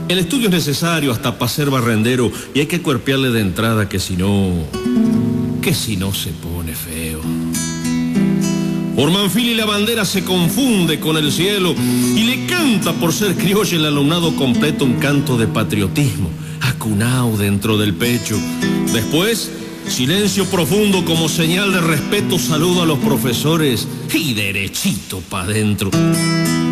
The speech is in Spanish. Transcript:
El estudio es necesario hasta para ser barrendero y hay que cuerpearle de entrada que si no se pone feo. Por Manfili la bandera se confunde con el cielo y le canta por ser criolla el alumnado completo un canto de patriotismo, acunao dentro del pecho. Después, silencio profundo como señal de respeto, saludo a los profesores y derechito pa' dentro.